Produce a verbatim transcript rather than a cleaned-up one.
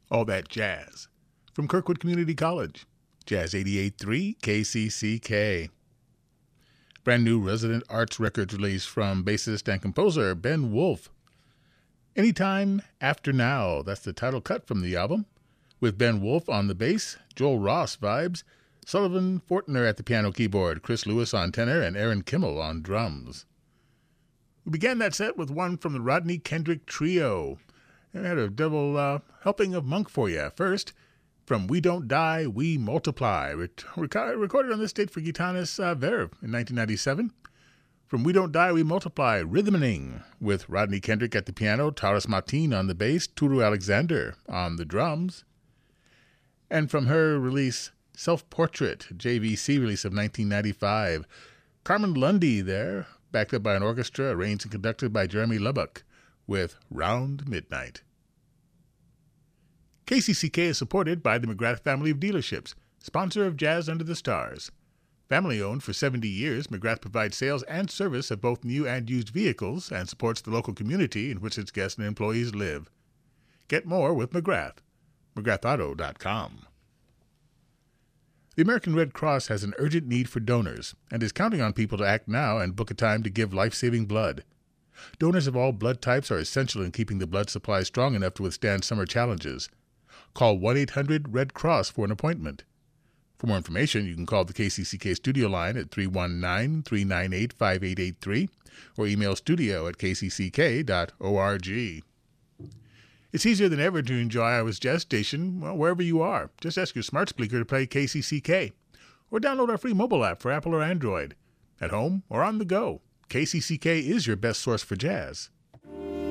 All that jazz from Kirkwood Community College. Jazz eighty-eight point three K C C K. Brand new Resident Arts Records release from bassist and composer Ben Wolf. Anytime After Now, that's the title cut from the album. With Ben Wolf on the bass, Joel Ross vibes, Sullivan Fortner at the piano keyboard, Chris Lewis on tenor, and Aaron Kimmel on drums. We began that set with one from the Rodney Kendrick Trio. I had a double uh, helping of Monk for you. First, from We Don't Die, We Multiply, rec- recorded on this date for Gitanes uh, Verve in nineteen ninety-seven. From We Don't Die, We Multiply, Rhythming, with Rodney Kendrick at the piano, Taurus Martin on the bass, Turu Alexander on the drums. And from her release, Self-Portrait, J V C release of nineteen ninety-five, Carmen Lundy there, backed up by an orchestra, arranged and conducted by Jeremy Lubbock, with Round Midnight. K C C K is supported by the McGrath family of dealerships, sponsor of Jazz Under the Stars. Family-owned for seventy years, McGrath provides sales and service of both new and used vehicles and supports the local community in which its guests and employees live. Get more with McGrath. McGrath Auto dot com. The American Red Cross has an urgent need for donors and is counting on people to act now and book a time to give life-saving blood. Donors of all blood types are essential in keeping the blood supply strong enough to withstand summer challenges. Call one eight hundred red cross for an appointment. For more information, you can call the K C C K studio line at three one nine, three nine eight, five eight eight three or email studio at k c c k dot org. It's easier than ever to enjoy Iowa's Jazz Station well, wherever you are. Just ask your smart speaker to play K C C K or download our free mobile app for Apple or Android. At home or on the go, K C C K is your best source for jazz.